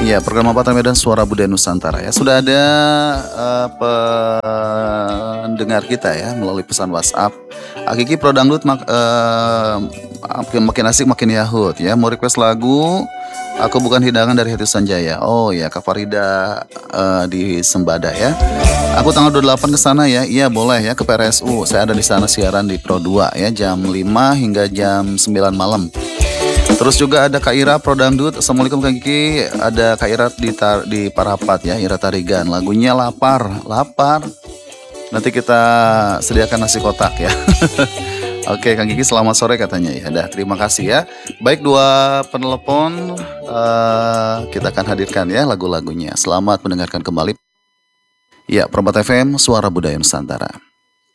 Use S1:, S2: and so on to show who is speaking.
S1: Iya, program Mapatra Medan Suara Budaya Nusantara ya. Sudah ada pendengar kita ya melalui pesan WhatsApp. Hakiki Pro Dangdut makin asik makin yahut ya. Mau request lagu Aku Bukan Hidangan dari Heti Sanjaya. Oh ya, Kak Farida di Sembada ya. Aku tanggal 28 ke sana ya. Iya, boleh ya ke PRSU. Saya ada di sana siaran di Pro 2 ya jam 5 hingga jam 9 malam. Terus juga ada Kak Ira Pro Dangdut. Assalamualaikum Kak Kiki. Ada Kak Ira di Parapat ya, Ira Tarigan. Lagunya Lapar. Nanti kita sediakan nasi kotak ya. Oke Kang Kiki, selamat sore katanya ya. Dah, terima kasih ya. Baik, dua penelepon kita akan hadirkan ya lagu-lagunya. Selamat mendengarkan kembali. Ya, Perempat FM Suara Budaya Nusantara.